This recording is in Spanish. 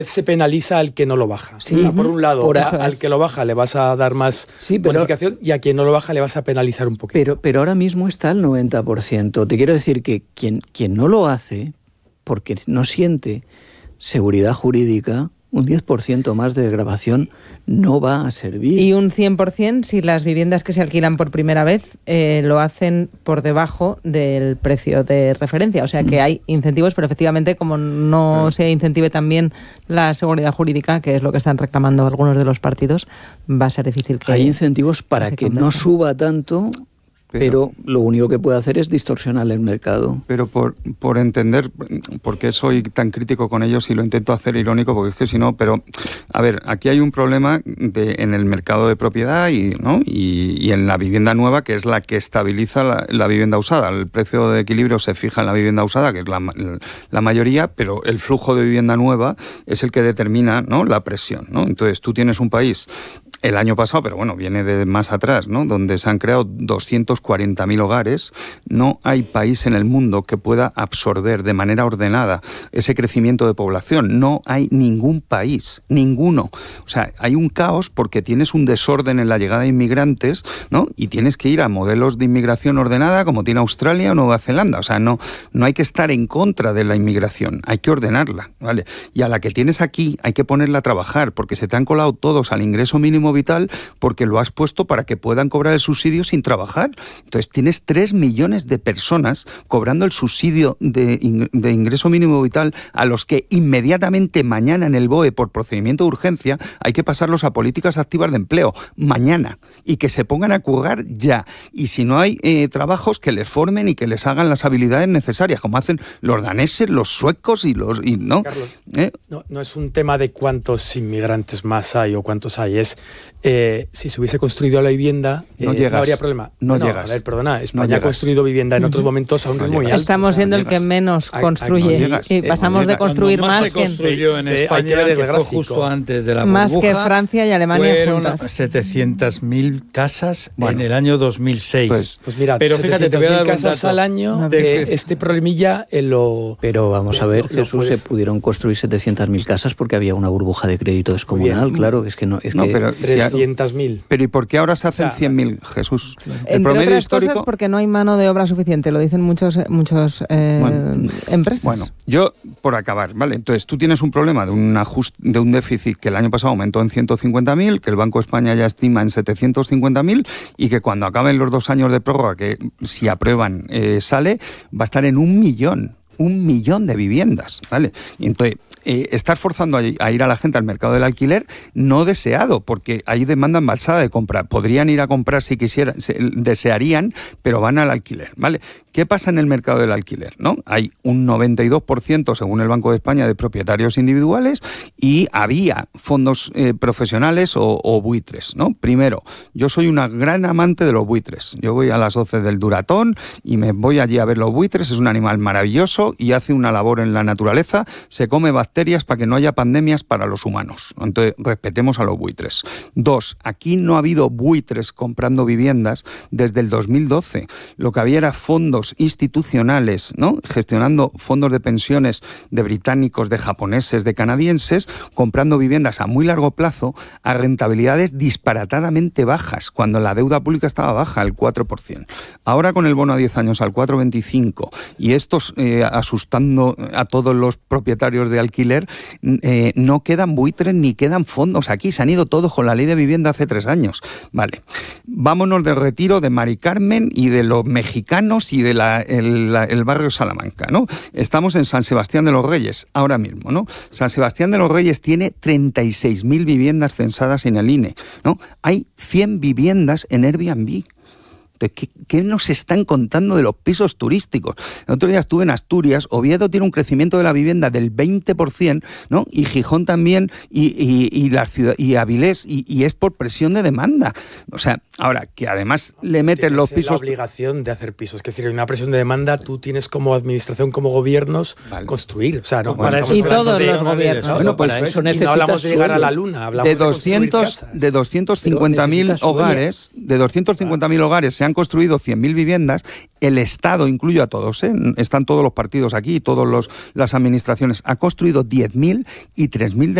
se penaliza al que no lo baja. Sí, o sea, por un lado, al es. que lo baja le vas a dar más bonificación y a quien no lo baja le vas a penalizar un poquito. Pero ahora mismo está al 90%. Te quiero decir que quien no lo hace, porque no siente seguridad jurídica, un 10% más de desgravación no va a servir. Y un 100% si las viviendas que se alquilan por primera vez lo hacen por debajo del precio de referencia. O sea que hay incentivos, pero efectivamente como no se incentive también la seguridad jurídica, que es lo que están reclamando algunos de los partidos, va a ser difícil que... Hay incentivos para que no suba tanto... Pero lo único que puede hacer es distorsionar el mercado. Pero por entender por qué soy tan crítico con ellos y lo intento hacer irónico, porque es que si no, pero a ver, aquí hay un problema en el mercado de propiedad y en la vivienda nueva, que es la que estabiliza la vivienda usada. El precio de equilibrio se fija en la vivienda usada, que es la mayoría, pero el flujo de vivienda nueva es el que determina, ¿no?, la presión, ¿no? Entonces tú tienes un país... El año pasado, pero bueno, viene de más atrás, ¿no?, donde se han creado 240.000 hogares. No hay país en el mundo que pueda absorber de manera ordenada ese crecimiento de población. No hay ningún país, ninguno. O sea, hay un caos porque tienes un desorden en la llegada de inmigrantes, ¿no?, y tienes que ir a modelos de inmigración ordenada como tiene Australia o Nueva Zelanda. O sea, no hay que estar en contra de la inmigración, hay que ordenarla, ¿vale? Y a la que tienes aquí hay que ponerla a trabajar, porque se te han colado todos al ingreso mínimo vital porque lo has puesto para que puedan cobrar el subsidio sin trabajar. Entonces tienes 3 millones de personas cobrando el subsidio de ingreso mínimo vital, a los que inmediatamente mañana en el BOE, por procedimiento de urgencia, hay que pasarlos a políticas activas de empleo mañana, y que se pongan a currar ya. Y si no hay trabajos, que les formen y que les hagan las habilidades necesarias, como hacen los daneses, los suecos ¿no? Carlos, no es un tema de cuántos inmigrantes más hay o cuántos hay, es si se hubiese construido la vivienda, no habría problema. No llegas. A ver, perdona, España ha construido vivienda en otros momentos a un ritmo muy alto. Estamos siendo el que menos construye. Y pasamos de construir más más se construyó en España, que fue justo antes de la burbuja, más que Francia y Alemania fueron juntas. 700.000 casas en el año 2006. Pues mira, pero fíjate, te voy a dar casas al año, este problemilla Pero vamos a ver, Jesús, se pudieron construir 700.000 casas porque había una burbuja de crédito descomunal, claro, es que no... pero 300.000. Pero ¿y por qué ahora se hacen 100.000, Jesús? El entre promedio otras histórico... cosas porque no hay mano de obra suficiente, lo dicen muchos empresas. Bueno, yo, por acabar, ¿vale? Entonces, tú tienes un problema de un déficit que el año pasado aumentó en 150.000, que el Banco de España ya estima en 750.000, y que cuando acaben los 2 años de prórroga, que si aprueban sale, va a estar en 1 millón. 1 millón de viviendas, ¿vale? Y entonces, estás forzando a ir a la gente al mercado del alquiler no deseado, porque hay demanda embalsada de compra. Podrían ir a comprar si quisieran, desearían, pero van al alquiler, ¿vale? ¿Qué pasa en el mercado del alquiler, no? Hay un 92%, según el Banco de España, de propietarios individuales, y había fondos profesionales o buitres, ¿no? Primero, yo soy una gran amante de los buitres. Yo voy a las hoces del Duratón y me voy allí a ver los buitres. Es un animal maravilloso y hace una labor en la naturaleza. Se come bacterias para que no haya pandemias para los humanos. Entonces, respetemos a los buitres. 2, aquí no ha habido buitres comprando viviendas desde el 2012. Lo que había era fondos institucionales, ¿no?, gestionando fondos de pensiones de británicos, de japoneses, de canadienses, comprando viviendas a muy largo plazo a rentabilidades disparatadamente bajas, cuando la deuda pública estaba baja, al 4%. Ahora, con el bono a 10 años al 4,25 y estos asustando a todos los propietarios de alquiler, no quedan buitres ni quedan fondos aquí. Se han ido todos con la ley de vivienda hace 3 años. Vale, vámonos del Retiro, de Mari Carmen y de los mexicanos y de el barrio Salamanca, ¿no? Estamos en San Sebastián de los Reyes ahora mismo, ¿no? San Sebastián de los Reyes tiene 36.000 viviendas censadas en el INE, ¿no? Hay 100 viviendas en Airbnb. ¿Qué nos están contando de los pisos turísticos? El otro día estuve en Asturias. Oviedo tiene un crecimiento de la vivienda del 20%, ¿no? Y Gijón también, y la ciudad, y Avilés, y es por presión de demanda. O sea, ahora que además le meten los pisos... la obligación de hacer pisos. Es decir, hay una presión de demanda, tú tienes como administración, como gobiernos, construir. O sea, no, para eso y todos los gobiernos. Bueno, pues para eso necesitas... No hablamos de llegar a la luna, hablamos de 250.000 hogares, se han han construido 100.000 viviendas, el Estado, incluyo a todos, están todos los partidos aquí, todas las administraciones, ha construido 10.000 y 3.000 de